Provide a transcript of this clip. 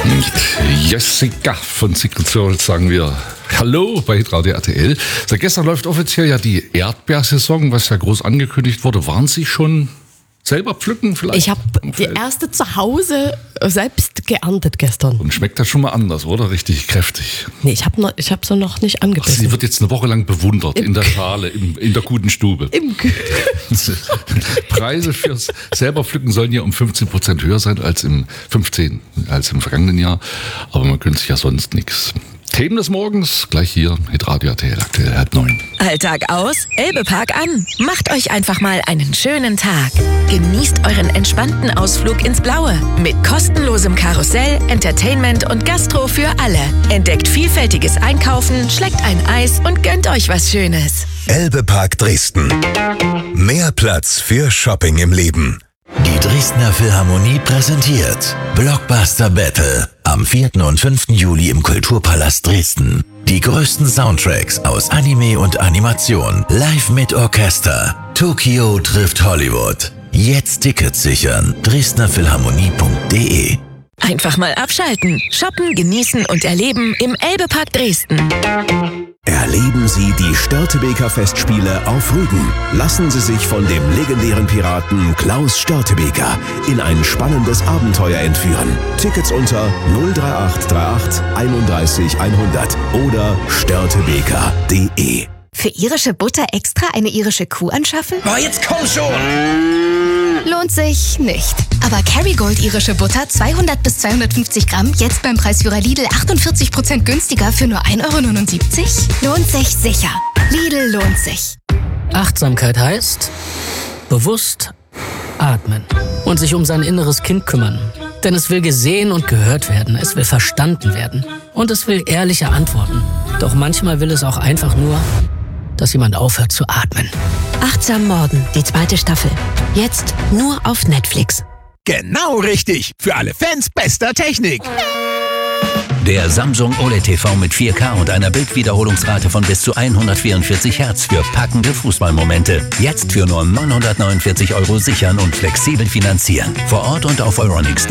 Mit Jessica von Secret Souls sagen wir Hallo bei Hitradio RTL. Seit gestern läuft offiziell ja die Erdbeersaison, was ja groß angekündigt wurde. Waren Sie schon selber pflücken vielleicht? Ich habe die erste zu Hause selbst geerntet gestern. Und schmeckt das schon mal anders, oder? Richtig kräftig. Nee, ich hab so noch nicht angebissen. Sie wird jetzt eine Woche lang bewundert in der Schale, in der guten Stube. Preise fürs selber pflücken sollen ja um 15% höher sein als im vergangenen Jahr. Aber man gönnt sich ja sonst nichts. Themen des Morgens, gleich hier, Hitradio RTL, aktuell 8:30. Alltag aus, Elbepark an. Macht euch einfach mal einen schönen Tag. Genießt euren entspannten Ausflug ins Blaue. Mit kostenlosem Karussell, Entertainment und Gastro für alle. Entdeckt vielfältiges Einkaufen, schleckt ein Eis und gönnt euch was Schönes. Elbepark Dresden. Mehr Platz für Shopping im Leben. Die Dresdner Philharmonie präsentiert Blockbuster Battle am 4. und 5. Juli im Kulturpalast Dresden. Die größten Soundtracks aus Anime und Animation, live mit Orchester. Tokio trifft Hollywood. Jetzt Tickets sichern. dresdnerphilharmonie.de. Einfach mal abschalten, shoppen, genießen und erleben im Elbepark Dresden. Erleben Sie die Störtebeker Festspiele auf Rügen. Lassen Sie sich von dem legendären Piraten Klaus Störtebeker in ein spannendes Abenteuer entführen. Tickets unter 03838 31 100 oder störtebeker.de. Für irische Butter extra eine irische Kuh anschaffen? Oh, jetzt komm schon! Lohnt sich nicht. Aber Kerrygold irische Butter 200 bis 250 Gramm jetzt beim Preisführer Lidl 48% günstiger für nur 1,79 €? Lohnt sich sicher. Lidl lohnt sich. Achtsamkeit heißt bewusst atmen und sich um sein inneres Kind kümmern. Denn es will gesehen und gehört werden, es will verstanden werden und es will ehrliche Antworten. Doch manchmal will es auch einfach nur, dass jemand aufhört zu atmen. Achtsam Morden, die 2. Staffel. Jetzt nur auf Netflix. Genau richtig. Für alle Fans bester Technik. Der Samsung OLED TV mit 4K und einer Bildwiederholungsrate von bis zu 144 Hertz für packende Fußballmomente. Jetzt für nur 949 € sichern und flexibel finanzieren. Vor Ort und auf Euronics.